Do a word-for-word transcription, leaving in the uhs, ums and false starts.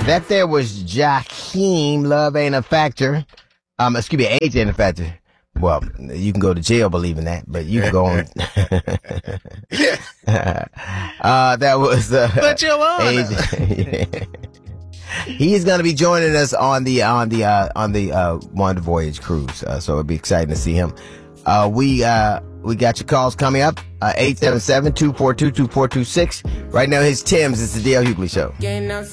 That there was Jaheim. Love ain't a factor. Um, excuse me, age ain't a factor. Well, you can go to jail believing that, but you can go on. uh, that was uh, but your honor. age. He's going to be joining us on the on the uh, on the uh, Wonder Voyage cruise, uh, so it'll be exciting to see him. Uh, we uh, we got your calls coming up. Uh, eight seven seven, two four two, two four two six. Right now, his Tim's. It's the D L Hughley Show.